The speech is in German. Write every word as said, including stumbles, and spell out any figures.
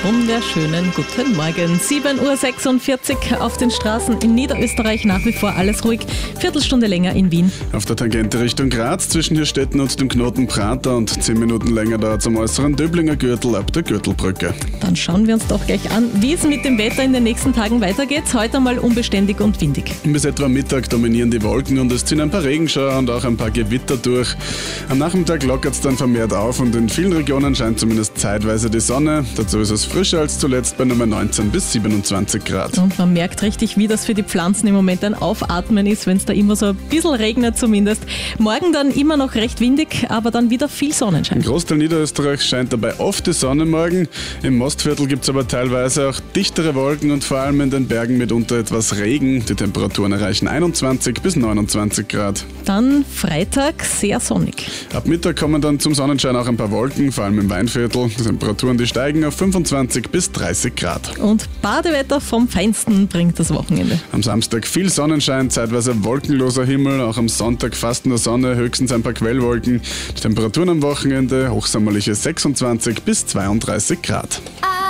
wunderschönen guten Morgen. sieben Uhr sechsundvierzig auf den Straßen in Niederösterreich nach wie vor alles ruhig. Viertelstunde länger in Wien. Auf der Tangente Richtung Graz zwischen Hirstetten und dem Knoten Prater und zehn Minuten länger dauert es am äußeren Döblinger Gürtel ab der Gürtelbrücke. Dann schauen wir uns doch gleich an, wie es mit dem Wetter in den nächsten Tagen weitergeht. Heute mal unbeständig und windig. Bis etwa Mittag dominieren die Wolken und es ziehen ein paar Regenschauer und auch ein paar Gewitter durch. Am Nachmittag lockert es dann vermehrt auf und in vielen Regionen scheint zumindest zeitweise die Sonne. Dazu ist es frischer als zuletzt bei Nummer neunzehn bis siebenundzwanzig Grad. Und man merkt richtig, wie das für die Pflanzen im Moment ein Aufatmen ist, wenn es da immer so ein bisschen regnet zumindest. Morgen dann immer noch recht windig, aber dann wieder viel Sonnenschein. Im Großteil Niederösterreichs scheint dabei oft die Sonne morgen. Im Mostviertel gibt es aber teilweise auch dichtere Wolken und vor allem in den Bergen mitunter etwas Regen. Die Temperaturen erreichen einundzwanzig bis neunundzwanzig Grad. Dann Freitag sehr sonnig. Ab Mittag kommen dann zum Sonnenschein auch ein paar Wolken, vor allem im Weinviertel. Die Temperaturen, die steigen auf fünfundzwanzig bis dreißig Grad. Und Badewetter vom Feinsten bringt das Wochenende. Am Samstag viel Sonnenschein, zeitweise wolkenloser Himmel, auch am Sonntag fast nur Sonne, höchstens ein paar Quellwolken. Die Temperaturen am Wochenende hochsommerliche sechsundzwanzig bis zweiunddreißig Grad.